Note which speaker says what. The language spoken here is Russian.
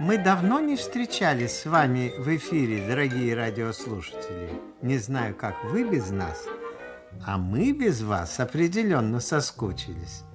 Speaker 1: Мы давно не встречались с вами в эфире, дорогие радиослушатели. Не знаю, как вы без нас, а мы без вас определенно соскучились.